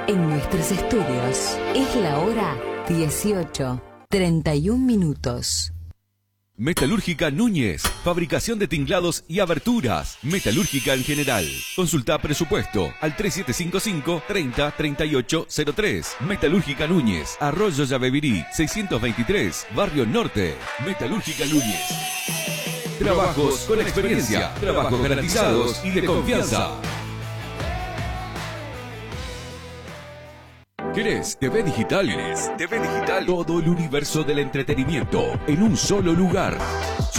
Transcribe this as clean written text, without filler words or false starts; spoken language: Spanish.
En nuestros estudios es la hora 18:31. Metalúrgica Núñez, fabricación de tinglados y aberturas, metalúrgica en general. Consulta presupuesto al 3755 30 38 03. Metalúrgica Núñez, Arroyo Yabebirí, 623, Barrio Norte. Metalúrgica Núñez. Trabajos con experiencia, trabajos garantizados y de confianza. ¿Querés TV Digital? Todo el universo del entretenimiento en un solo lugar.